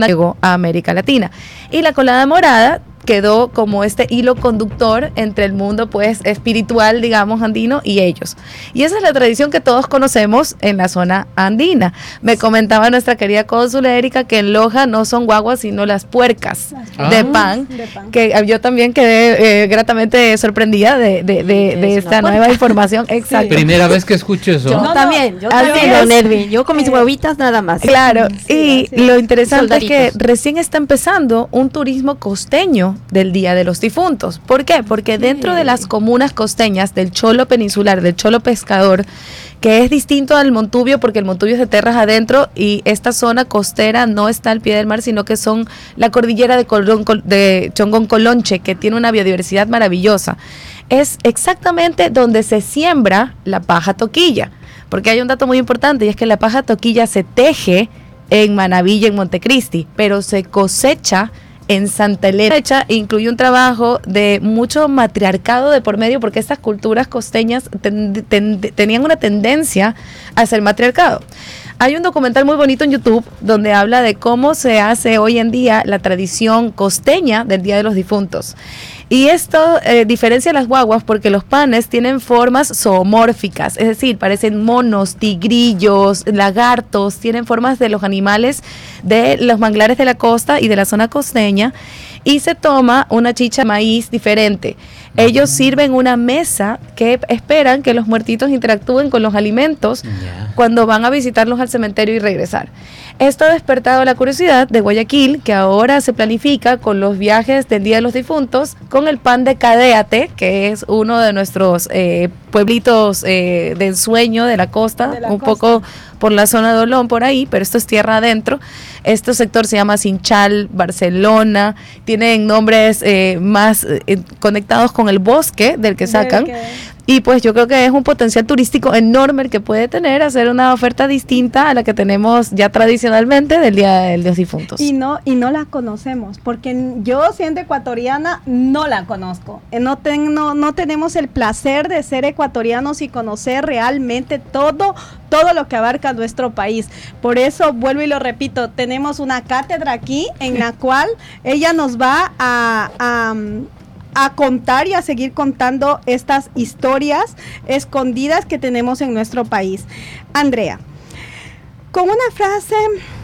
llegó a América Latina. Y la colada morada quedó como este hilo conductor entre el mundo pues espiritual, digamos, andino y ellos. Y esa es la tradición que todos conocemos en la zona andina. Me comentaba nuestra querida cónsul Erika que en Loja no son guaguas sino las puercas de pan, que yo también quedé gratamente sorprendida de esta nueva información. Exacto. Primera vez que escucho eso. Yo también, don Edwin, yo con mis huevitas nada más. Claro, y lo interesante es que recién está empezando un turismo costeño del Día de los Difuntos. ¿Por qué? Porque dentro de las comunas costeñas del Cholo peninsular, del Cholo pescador, que es distinto al Montubio, porque el Montubio es de tierras adentro y esta zona costera no está al pie del mar, sino que son la cordillera de Chongón Colonche, que tiene una biodiversidad maravillosa. Es exactamente donde se siembra la paja toquilla, porque hay un dato muy importante y es que la paja toquilla se teje en Manabí y en Montecristi, pero se cosecha en Santa Elena. Incluye un trabajo de mucho matriarcado de por medio, porque estas culturas costeñas tenían una tendencia hacia el matriarcado. Hay un documental muy bonito en YouTube donde habla de cómo se hace hoy en día la tradición costeña del Día de los Difuntos. Y esto diferencia a las guaguas porque los panes tienen formas zoomórficas, es decir, parecen monos, tigrillos, lagartos, tienen formas de los animales de los manglares de la costa y de la zona costeña, y se toma una chicha de maíz diferente. Ellos sirven una mesa que esperan que los muertitos interactúen con los alimentos cuando van a visitarlos al cementerio y regresar. Esto ha despertado la curiosidad de Guayaquil, que ahora se planifica con los viajes del Día de los Difuntos, con el pan de Cadéate, que es uno de nuestros pueblitos de ensueño de la costa, poco por la zona de Olón, por ahí, pero esto es tierra adentro. Este sector se llama Sinchal, Barcelona, tienen nombres más conectados con el bosque del que sacan. Y pues yo creo que es un potencial turístico enorme el que puede tener, hacer una oferta distinta a la que tenemos ya tradicionalmente del Día de los Difuntos. Y no la conocemos, porque yo siendo ecuatoriana no la conozco. No tenemos el placer de ser ecuatorianos y conocer realmente todo lo que abarca nuestro país. Por eso, vuelvo y lo repito, tenemos una cátedra aquí en la cual ella nos va a contar y a seguir contando estas historias escondidas que tenemos en nuestro país. Andrea, con una frase,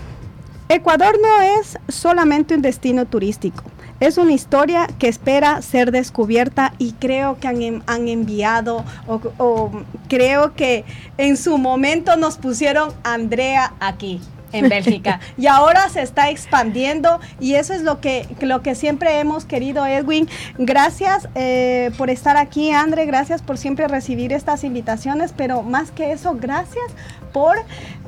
Ecuador no es solamente un destino turístico, es una historia que espera ser descubierta, y creo que han enviado o creo que en su momento nos pusieron Andrea aquí en Bélgica y ahora se está expandiendo, y eso es lo que siempre hemos querido, Edwin. Gracias por estar aquí, Andre, gracias por siempre recibir estas invitaciones, pero más que eso, gracias por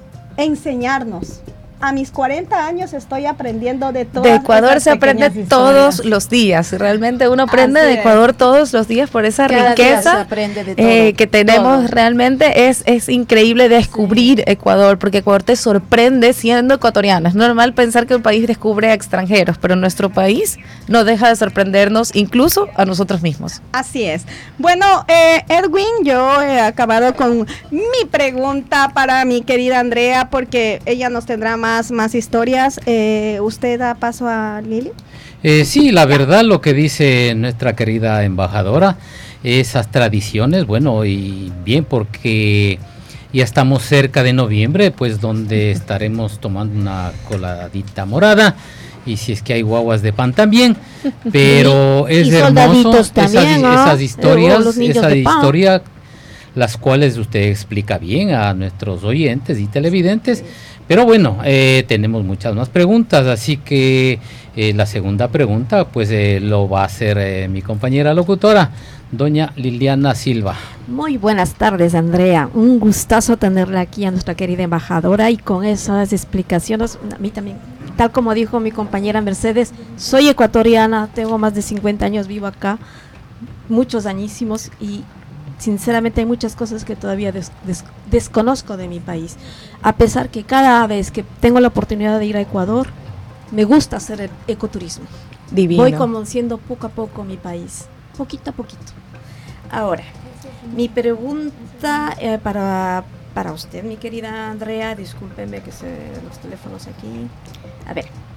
enseñarnos. A mis 40 años estoy aprendiendo de todo. De Ecuador se aprende todos los días. Realmente uno aprende de Ecuador todos los días por esa riqueza que tenemos. Todo. Realmente es increíble descubrir Ecuador, porque Ecuador te sorprende siendo ecuatoriano. Es normal pensar que un país descubre a extranjeros, pero nuestro país no deja de sorprendernos incluso a nosotros mismos. Así es. Bueno, Edwin, yo he acabado con mi pregunta para mi querida Andrea, porque ella nos tendrá más historias. ¿Usted da paso a Lili? Sí, la verdad lo que dice nuestra querida embajadora, esas tradiciones, bueno, y bien, porque ya estamos cerca de noviembre, pues donde estaremos tomando una coladita morada, y si es que hay guaguas de pan también, pero es hermoso también, esas historias, esa historia, las cuales usted explica bien a nuestros oyentes y televidentes. Pero bueno, tenemos muchas más preguntas, así que la segunda pregunta pues lo va a hacer mi compañera locutora, doña Liliana Silva. Muy buenas tardes, Andrea. Un gustazo tenerla aquí a nuestra querida embajadora, y con esas explicaciones, a mí también, tal como dijo mi compañera Mercedes, soy ecuatoriana, tengo más de 50 años, vivo acá, muchos añísimos, y sinceramente hay muchas cosas que todavía desconozco de mi país, a pesar que cada vez que tengo la oportunidad de ir a Ecuador, me gusta hacer el ecoturismo. Divino. Voy conociendo poco a poco mi país, poquito a poquito. Ahora, mi pregunta para usted, mi querida Andrea, discúlpeme que se los teléfonos aquí. A ver,